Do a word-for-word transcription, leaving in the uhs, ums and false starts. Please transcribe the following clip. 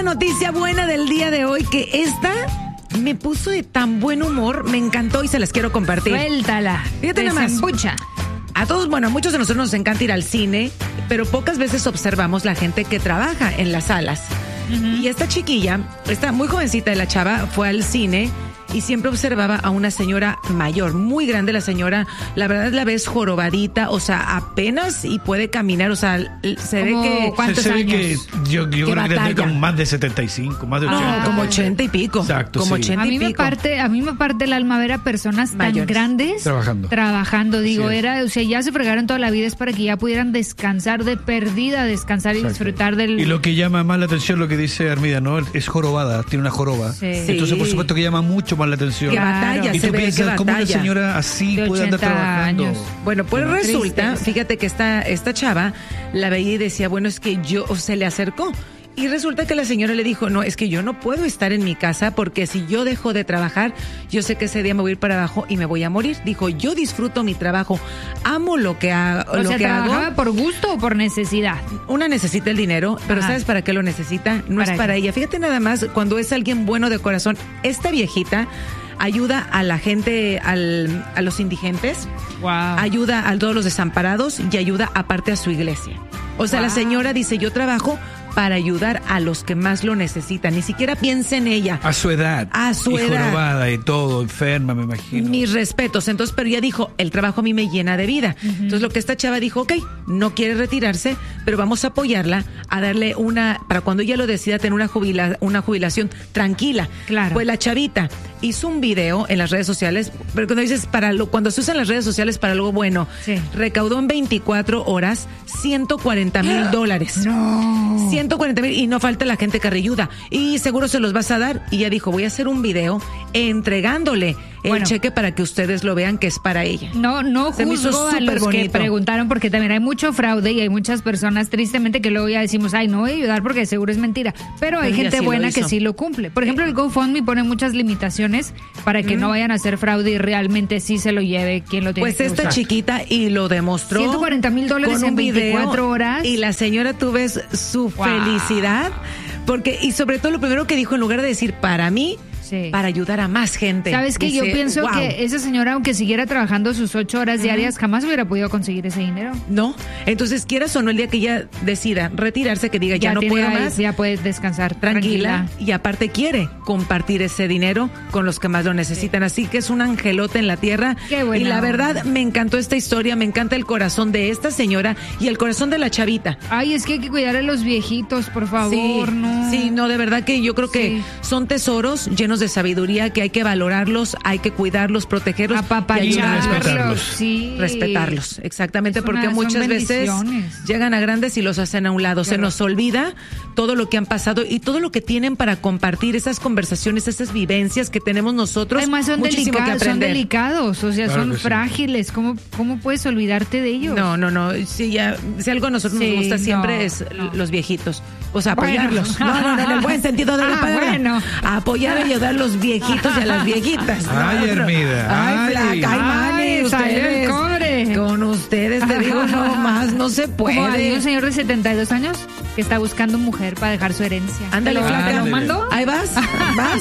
la noticia buena del día de hoy, que esta me puso de tan buen humor, me encantó y se las quiero compartir. Suéltala. Fíjate nada más. Desembucha. A todos, bueno, a muchos de nosotros nos encanta ir al cine, pero pocas veces observamos la gente que trabaja en las salas. Uh-huh. Y esta chiquilla, esta muy jovencita de la chava, fue al cine y siempre observaba a una señora mayor, muy grande la señora, la verdad la ves jorobadita, o sea, apenas y puede caminar, o sea, se ve que... ¿Cuántos se, se años? ve que yo, yo creo que tiene como más de setenta y cinco, más de ochenta. No, como ochenta y pico. Exacto, como sí. ochenta A y mí me pico. parte, a mí me parte el alma ver a personas tan Mayores. grandes Trabajando. Trabajando, digo, Sí. era, o sea, ya se fregaron toda la vida, es para que ya pudieran descansar de perdida, descansar Exacto. y disfrutar del. Y lo que llama más la atención, lo que dice Armida, ¿no? Es jorobada, tiene una joroba. Sí. Entonces, Sí. por supuesto que llama mucho más la atención. Que batalla, Y se tú ve que piensas, ¿cómo una batalla. señora así De puede andar ochenta trabajando? años. Bueno, pues Qué resulta, tristeza. fíjate que esta, esta chava la veía y decía, bueno, es que yo, o se le acercó. Y resulta que la señora le dijo, no, es que yo no puedo estar en mi casa porque si yo dejo de trabajar, yo sé que ese día me voy a ir para abajo y me voy a morir. Dijo, yo disfruto mi trabajo, amo lo que, ha- O lo sea, que ¿trabajaba hago. por gusto o por necesidad? Una necesita el dinero, pero Ajá. ¿sabes para qué lo necesita? No ¿Para es para qué? ella. Fíjate nada más, cuando es alguien bueno de corazón, esta viejita ayuda a la gente, al, a los indigentes, Wow. ayuda a todos los desamparados y ayuda aparte a su iglesia. O sea, Wow. la señora dice, yo trabajo para ayudar a los que más lo necesitan. Ni siquiera piensa en ella. A su edad. A su y edad. jorobada y todo, enferma, me imagino. Mis respetos. Entonces, pero ella dijo, el trabajo a mí me llena de vida. Uh-huh. Entonces, lo que esta chava dijo, ok, no quiere retirarse, pero vamos a apoyarla, a darle una, para cuando ella lo decida, tener una, jubila, una jubilación tranquila. Claro. Pues la chavita hizo un video en las redes sociales, pero cuando dices, para lo, cuando se usan las redes sociales para algo bueno, Sí. recaudó en veinticuatro horas ciento cuarenta mil dólares. No. ciento cuarenta mil y no falta la gente que reayuda. Y seguro se los vas a dar. Y ella dijo, voy a hacer un video entregándole el Bueno. cheque para que ustedes lo vean que es para ella. No, no Se me hizo juzgo a súper los que bonito. preguntaron porque también hay mucho fraude y hay muchas personas tristemente que luego ya decimos, ay, no voy a ayudar porque seguro es mentira. Pero hay Pero ella gente sí lo buena que hizo. sí lo cumple. Por ejemplo, el GoFundMe pone muchas limitaciones para que no vayan a hacer fraude y realmente sí se lo lleve quien lo tiene Pues que esta usar. chiquita y lo demostró. ciento cuarenta mil dólares con en un video, veinticuatro horas. Y la señora, tú ves su Wow. felicidad. Porque, y sobre todo lo primero que dijo, en lugar de decir para mí, Sí. para ayudar a más gente. ¿Sabes qué? Yo Dice, pienso wow. que esa señora, aunque siguiera trabajando sus ocho horas diarias, jamás hubiera podido conseguir ese dinero. No, entonces quieras o no, el día que ella decida retirarse, que diga ya, no tiene puedo ahí, más, ya puede descansar tranquila, tranquila. y aparte quiere compartir ese dinero con los que más lo necesitan, así que es un angelote en la tierra. Qué buena y la onda. verdad me encantó esta historia, me encanta el corazón de esta señora y el corazón de la chavita. Ay, es que hay que cuidar a los viejitos, por favor, Sí, no. sí, no, de verdad que yo creo que Sí. son tesoros llenos de sabiduría que hay que valorarlos, hay que cuidarlos, protegerlos, y Apapacharlos, respetarlos. sí. respetarlos, exactamente, Es porque una- son muchas veces bendiciones. llegan a grandes y los hacen a un lado. Se Claro. nos olvida todo lo que han pasado y todo lo que tienen para compartir, esas conversaciones, esas vivencias que tenemos nosotros. Además son, muchísimo que delicados, son aprender. delicados, o sea, Claro son que sí. frágiles. ¿Cómo, ¿Cómo puedes olvidarte de ellos? No, no, no. Si, ya, si algo a nosotros Sí, nos gusta siempre no, es no. los viejitos. O sea, Bueno. apoyarlos. No, no, no, en el buen sentido de la Ah, palabra. bueno. Apoyar y ayudar a los viejitos y a las viejitas. Ay, No, pero- Hermida, Ay, ay. flaca, ay, mani, Ay, salió el ustedes. cobre. Con ustedes te digo, no más, no se Como hay un puede. señor de setenta y dos años que está buscando mujer para dejar su herencia. Ándale, ¿Te lo- flaca. ¿Te lo mando? Ahí vas, vas.